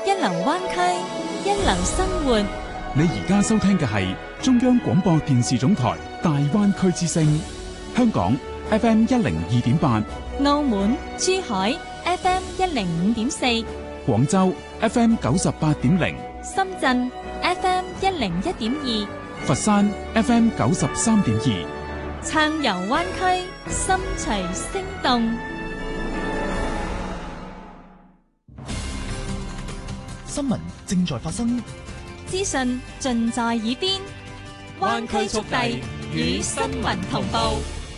一流灣區，一流生活。 你而家收聽嘅係中央廣播電視總台大灣區之聲，香港 FM 102.8， 澳門、珠海 FM 105.4， 廣州 FM 98.0， 深圳 FM 101.2， 佛山 FM 93.2， 暢遊灣區，心隨聲動。 新聞正在發生， 資訊盡在耳邊，灣區速遞與新聞同步。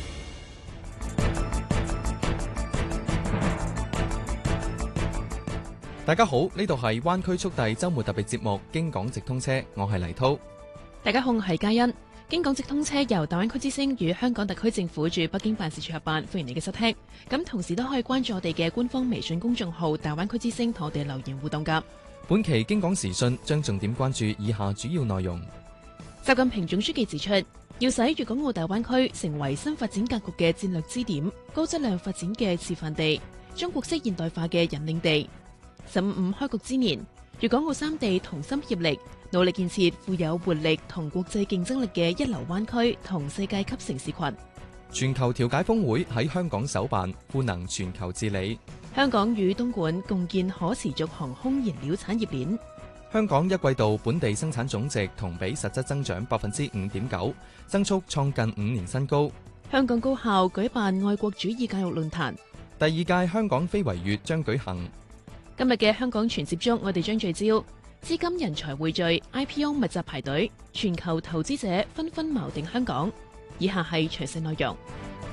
大家好，呢度係灣區速遞周末特別節目京港直通車，我係黎濤。 大家好，我係嘉欣。京港直通車由大灣區之聲與香港特區政府駐北京辦事處合辦，歡迎你嘅收聽。咁同時都可以關注我哋嘅官方微信公眾號大灣區之聲，同我哋留言互動噶。 本期京港時訊將重點關注以下主要內容。 習近平總書記指出，要使粵港澳大灣區成為新發展格局嘅戰略支點、高質量發展嘅示範地、中國式現代化嘅引領地。15開局之年，粵港澳三地同心協力，努力建設富有活力同國際競爭力嘅一流灣區同世界級城市群。 全球調解峰會喺香港首辦，賦能全球治理。 香港與東莞共建可持續航空燃料產業鏈。 香港一季度本地生產總值同比實質增長5.9%，增速創近5年新高。 香港高校舉辦愛國主義教育論壇。 第二屆香港非遺月將舉行。 今日嘅香港全接觸，我哋將聚焦資金人才匯聚 IPO 密集排隊，全球投資者紛紛錨定香港。以下係詳細內容。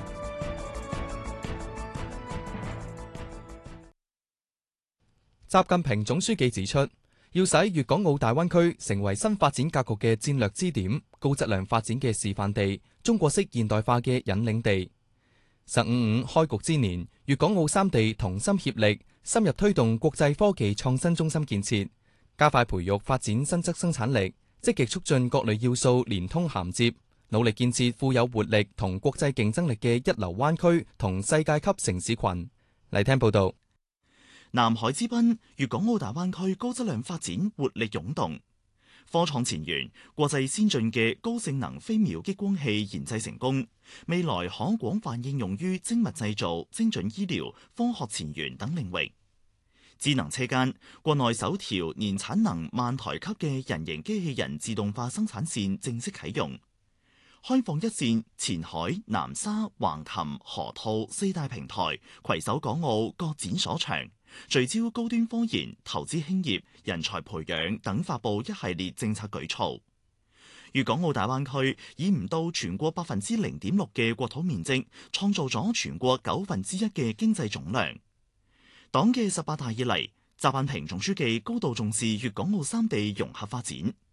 習近平總書記指出，要使粵港澳大灣區成為新發展格局嘅戰略支點、高質量發展嘅示範地、中國式現代化嘅引領地。15開局之年，粵港澳三地同心協力，深入推動國際科技創新中心建設，加快培育發展新質生產力，積極促進各類要素連通銜接，努力建設富有活力同國際競爭力嘅一流灣區同世界級城市群。嚟聽報道。 南海之濱，粵港澳大灣區高質量發展活力湧動。科創前沿，國際先進嘅高性能飛秒激光器研製成功，未來可廣泛應用於精密製造、精準醫療、科學前沿等領域。智能車間，國內首條年產能萬台級嘅人形機器人自動化生產線正式啟用。開放一線，前海、南沙、橫琴、河套四大平台攜手港澳各展所長，聚焦高端科研、投資興業、人才培養等，發布一系列政策舉措。粵港澳大灣區以唔到全國0.6%嘅國土面積，創造咗全國1/9嘅經濟總量。黨嘅18大以嚟，習近平總書記高度重視粵港澳三地融合發展。